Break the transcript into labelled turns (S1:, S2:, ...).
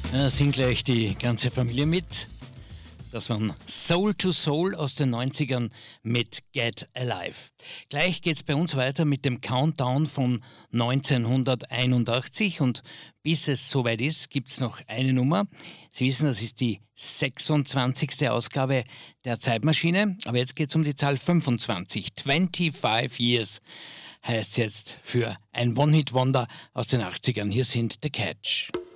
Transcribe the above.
S1: Singt gleich die ganze Familie mit. Das waren Soul to Soul aus den 90ern mit Get Alive. Gleich geht's bei uns weiter mit dem Countdown von 1981 und bis es soweit ist, gibt's noch eine Nummer. Sie wissen, das ist die 26. Ausgabe der Zeitmaschine, aber jetzt geht's um die Zahl 25. 25 Years heißt jetzt für ein One-Hit-Wonder aus den 80ern. Hier sind The Catch.